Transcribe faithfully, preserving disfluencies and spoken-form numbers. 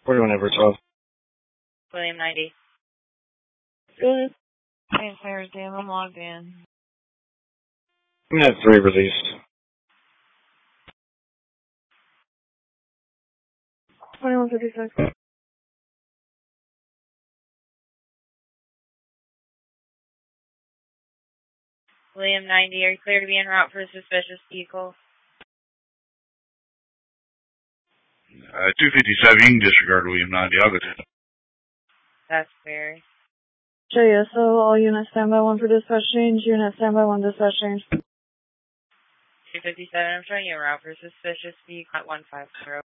forty-one over twelve. William ninety. Good. Hey, Claire's Dan, I'm logged in. I'm gonna have three released. twenty-one fifty-six. William ninety, are you clear to be en route for a suspicious vehicle? Uh, two fifty-seven, you can disregard William ninety. I'll go to it. That's fair. J S O, all units standby one for dispatch change. Unit standby one dispatch change. two fifty-seven, I'm showing you en route for a suspicious vehicle at one five zero.